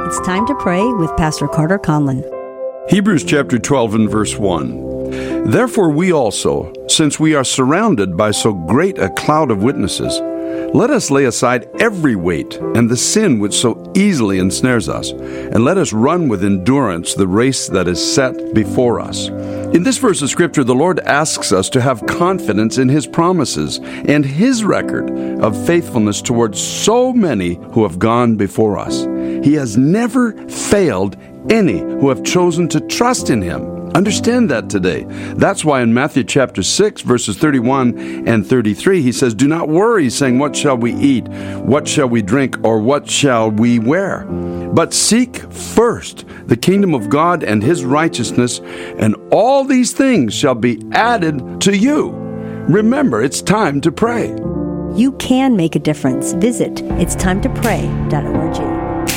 It's time to pray with Pastor Carter Conlon. Hebrews chapter 12 and verse 1. Therefore we also, since we are surrounded by so great a cloud of witnesses, let us lay aside every weight and the sin which so easily ensnares us, and let us run with endurance the race that is set before us. In this verse of Scripture, the Lord asks us to have confidence in His promises and His record of faithfulness towards so many who have gone before us. He has never failed any who have chosen to trust in Him. Understand that today. That's why in Matthew chapter 6, verses 31 and 33, He says, "Do not worry, saying, what shall we eat? What shall we drink? Or what shall we wear? But seek first the kingdom of God and His righteousness, and all these things shall be added to you." Remember, it's time to pray. You can make a difference. Visit itstimetoPray.org.